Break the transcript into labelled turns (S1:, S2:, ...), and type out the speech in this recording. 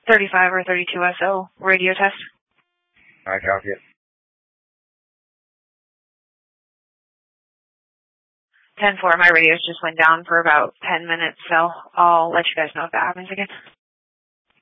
S1: 35 or 32 SO radio test.
S2: I copy it.
S1: 10-4, my radios just went down for about 10 minutes, so I'll let you guys know if that happens again.